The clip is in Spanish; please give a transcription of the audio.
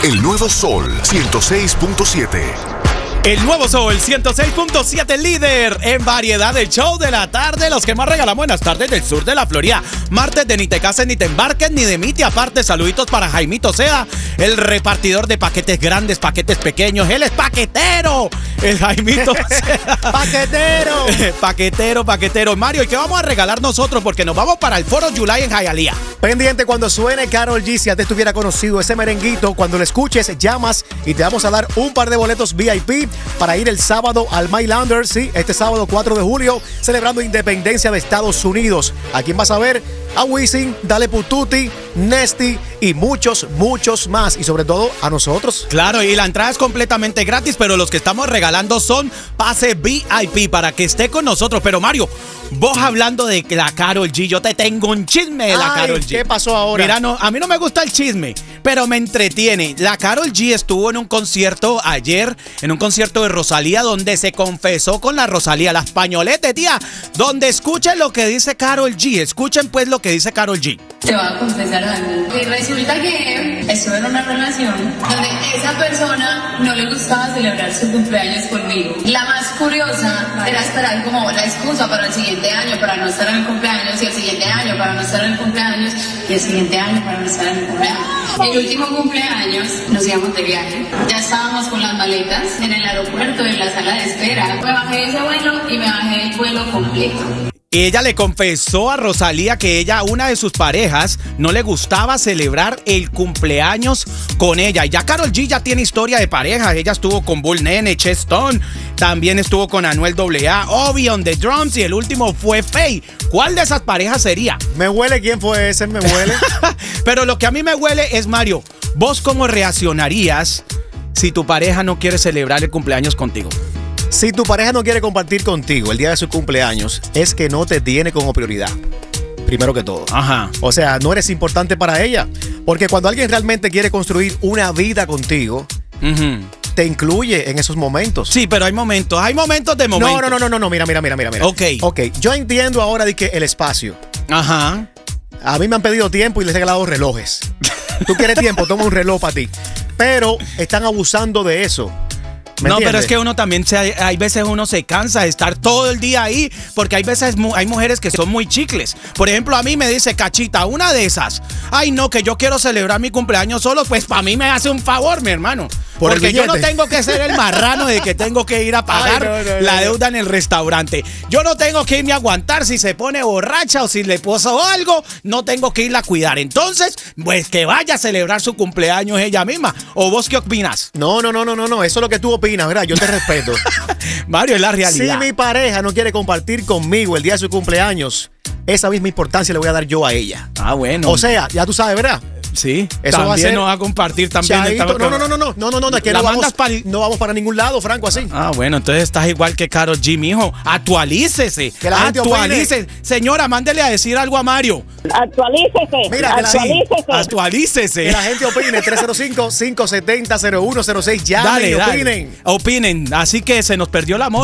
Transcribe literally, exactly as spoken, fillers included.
El nuevo Sol ciento seis punto siete. El nuevo Sol ciento seis punto siete, líder en variedad del show de la tarde. Los que más regalan buenas tardes del sur de la Florida. Martes de ni te cases ni te embarques ni de mí te aparte. Saluditos para Jaimito Sea, el repartidor de paquetes grandes, paquetes pequeños. Él es paquetero. El Jaimito Sea. Paquetero. Paquetero, paquetero. Mario, ¿y qué vamos a regalar nosotros? Porque nos vamos para el Foro July en Hialeah. Pendiente cuando suene Karol G. Si antes te hubiera conocido ese merenguito, cuando lo escuches, llamas y te vamos a dar un par de boletos V I P para ir el sábado al Mylander, sí, este sábado cuatro de julio, celebrando independencia de Estados Unidos. ¿A quién vas a ver? A Wisin, Dale Pututi, Nesty y muchos, muchos más. Y sobre todo a nosotros. Claro, y la entrada es completamente gratis, pero los que estamos regalando son pase V I P para que esté con nosotros. Pero Mario, vos hablando de la Karol G, yo te tengo un chisme de la Ay, Karol G. ¿qué pasó ahora? Mira, no, a mí no me gusta el chisme, pero me entretiene. La Karol G estuvo en un concierto ayer, en un concierto de Rosalía, donde se confesó con la Rosalía, la españolete, tía, donde escuchen lo que dice Karol G. Escuchen pues lo que dice Karol G. Te voy a confesar algo. Y resulta que estuve en una relación donde esa persona no le gustaba celebrar su cumpleaños conmigo. La más curiosa era esperar como la excusa para el siguiente año para no estar en el cumpleaños, y el siguiente año para no estar en el cumpleaños, y el siguiente año para no estar en el cumpleaños. El último cumpleaños nos íbamos de viaje. Ya estábamos con las maletas en el aeropuerto, en la sala de espera. Me bajé de ese vuelo y me bajé el vuelo completo. Ella le confesó a Rosalía que ella, una de sus parejas, no le gustaba celebrar el cumpleaños con ella. Y ya Karol G ya tiene historia de pareja. Ella estuvo con Bull Nene, Chestone, también estuvo con Anuel doble A, Obi on the Drums y el último fue Faye. ¿Cuál de esas parejas sería? Me huele quién fue ese, me huele. Pero lo que a mí me huele es, Mario, ¿vos cómo reaccionarías si tu pareja no quiere celebrar el cumpleaños contigo? Si tu pareja no quiere compartir contigo el día de su cumpleaños, es que no te tiene como prioridad. Primero que todo. Ajá. O sea, no eres importante para ella. Porque cuando alguien realmente quiere construir una vida contigo, uh-huh, te incluye en esos momentos. Sí, pero hay momentos, hay momentos de momentos. No, no, no, no, no, no, mira, mira, mira, mira, mira. Ok. Ok, yo entiendo ahora de que el espacio. Ajá. A mí me han pedido tiempo y les he regalado relojes. Tú quieres tiempo, toma un reloj para ti. Pero están abusando de eso. No, entiendes? pero es que uno también, se, hay veces uno se cansa de estar todo el día ahí, porque hay veces hay mujeres que son muy chicles. Por ejemplo, a mí me dice Cachita, una de esas, ay no, que yo quiero celebrar mi cumpleaños solo, pues para mí me hace un favor, mi hermano. Por Porque yo no billete. tengo que ser el marrano de que tengo que ir a pagar Ay, no, no, la no. deuda en el restaurante. Yo no tengo que irme a aguantar si se pone borracha o si le pasó algo, no tengo que irla a cuidar. Entonces, pues que vaya a celebrar su cumpleaños ella misma. ¿O vos qué opinas? No, no, no, no, no, no. Eso es lo que tú opinas, ¿verdad? Yo te respeto. Mario, es la realidad. Si mi pareja no quiere compartir conmigo el día de su cumpleaños, esa misma importancia le voy a dar yo a ella. Ah, bueno. O sea, ya tú sabes, ¿verdad? Sí, Eso también va a ser nos va a compartir también. Chaito. Estamos- No, no, no, no, no, no, no, no, no, es que La no vamos, mandas pa'l- no vamos para ningún lado, Franco, así. Ah, bueno, entonces estás igual que Karol G, mijo. Actualícese. Que la gente Actualícese. Señora, mándele a decir algo a Mario. Actualícese. Mira, que la- actualícese. Actualícese. Que la gente opine. tres cero cinco, cinco siete cero, cero uno cero seis. Llamen Dale, y dale. opinen. Opinen. Así que se nos perdió el amor.